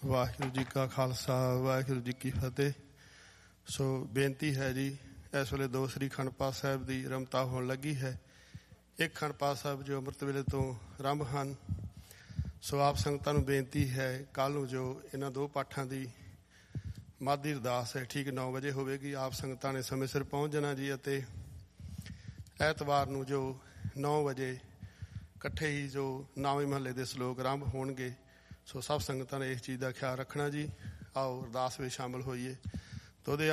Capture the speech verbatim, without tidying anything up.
ਵਾਹਿਗੁਰੂ ਜੀ ਕਾ ਖਾਲਸਾ ਵਾਹਿਗੁਰੂ ਜੀ ਕੀ ਫਤਿਹ। ਸੋ ਬੇਨਤੀ ਹੈ ਜੀ, ਇਸ ਵੇਲੇ ਦੋ ਸ੍ਰੀ ਅਖੰਡ ਪਾਠ ਸਾਹਿਬ ਦੀ ਰਮਤਾ ਹੋਣ ਲੱਗੀ ਹੈ। ਇੱਕ ਅਖੰਡ ਪਾਠ ਸਾਹਿਬ ਜੋ ਅੰਮ੍ਰਿਤ ਵੇਲੇ ਤੋਂ ਆਰੰਭ ਹਨ। ਸੋ ਆਪ ਸੰਗਤਾਂ ਨੂੰ ਬੇਨਤੀ ਹੈ, ਕੱਲ੍ਹ ਨੂੰ ਜੋ ਇਹਨਾਂ ਦੋ ਪਾਠਾਂ ਦੀ ਮਾਦੀ ਅਰਦਾਸ ਹੈ ਠੀਕ ਨੌ ਵਜੇ ਹੋਵੇਗੀ। ਆਪ ਸੰਗਤਾਂ ਨੇ ਸਮੇਂ ਸਿਰ ਪਹੁੰਚ ਜਾਣਾ ਜੀ। ਅਤੇ ਐਤਵਾਰ ਨੂੰ ਜੋ ਨੌ ਵਜੇ ਇਕੱਠੇ ਹੀ ਜੋ ਨੌਵੇਂ ਮਹੱਲੇ ਦੇ ਸਲੋਕ ਆਰੰਭ ਹੋਣਗੇ। ਸੋ ਸਭ ਸੰਗਤਾਂ ਨੇ ਇਸ ਚੀਜ਼ ਦਾ ਖਿਆਲ ਰੱਖਣਾ ਜੀ। ਆਓ ਅਰਦਾਸ ਵਿੱਚ ਸ਼ਾਮਿਲ ਹੋਈਏ। ਤੋ ਉਹਦੇ